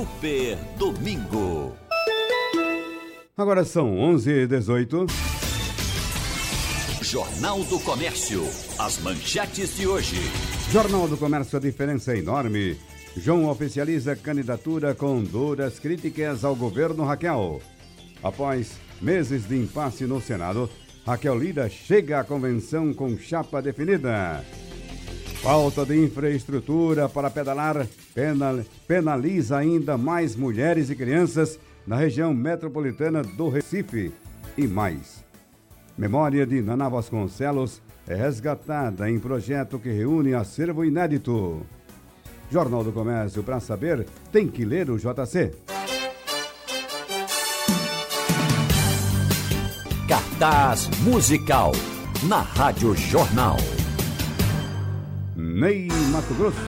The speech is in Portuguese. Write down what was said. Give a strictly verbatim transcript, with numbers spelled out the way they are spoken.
Super Domingo. Agora são onze e dezoito. Jornal do Comércio. As manchetes de hoje. Jornal do Comércio, a diferença é enorme. João oficializa candidatura com duras críticas ao governo Raquel. Após meses de impasse no Senado, Raquel Lira chega à convenção com chapa definida. Falta de infraestrutura para pedalar penal, penaliza ainda mais mulheres e crianças na região metropolitana do Recife e mais. Memória de Naná Vasconcelos é resgatada em projeto que reúne acervo inédito. Jornal do Comércio, para saber, tem que ler o J C. Cartaz musical na Rádio Jornal. Ney Mato Grosso.